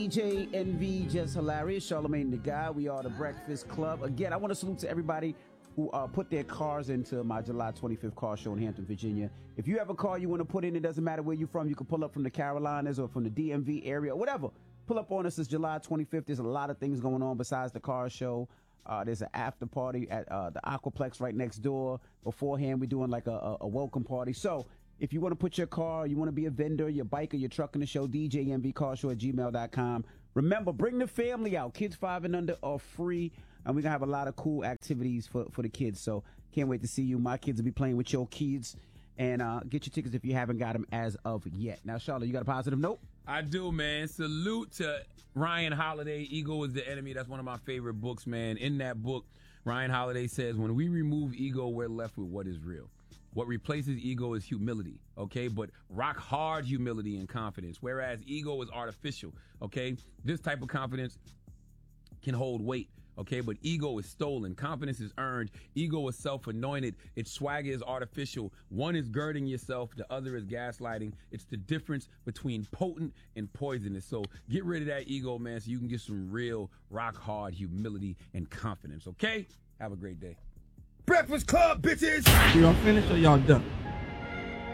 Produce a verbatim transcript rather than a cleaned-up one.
D J N V, Just Hilarious, Charlamagne the Guy. We are the Breakfast Club. Again, I want to salute to everybody who uh, put their cars into my July twenty-fifth car show in Hampton, Virginia. If you have a car you want to put in, it doesn't matter where you're from. You can pull up from the Carolinas or from the D M V area or whatever. Pull up on us. It's July twenty-fifth. There's a lot of things going on besides the car show. Uh, there's an after party at uh, the Aquaplex right next door. Beforehand, we're doing like a, a, a welcome party. So if you want to put your car, you want to be a vendor, your bike or your truck in the show, D J M V car show at gmail dot com. Remember, bring the family out. Kids five and under are free, and we're going to have a lot of cool activities for, for the kids. So can't wait to see you. My kids will be playing with your kids. And uh, get your tickets if you haven't got them as of yet. Now, Charlotte, you got a positive note? I do, man. Salute to Ryan Holiday. Ego is the Enemy. That's one of my favorite books, man. In that book, Ryan Holiday says, when we remove ego, we're left with what is real. What replaces ego is humility, okay? But rock hard humility and confidence, whereas ego is artificial, okay? This type of confidence can hold weight, okay? But ego is stolen. Confidence is earned. Ego is self-anointed. Its swagger is artificial. One is girding yourself. The other is gaslighting. It's the difference between potent and poisonous. So get rid of that ego, man, so you can get some real rock hard humility and confidence, okay? Have a great day. Breakfast Club, bitches! Y'all finished or y'all done?